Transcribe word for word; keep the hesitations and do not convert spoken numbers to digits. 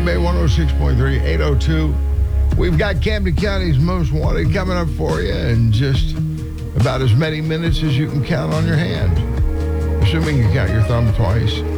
Bay one oh six point three, eight oh two. We've got Camden County's Most Wanted coming up for you in just about as many minutes as you can count on your hand. Assuming you count your thumb twice.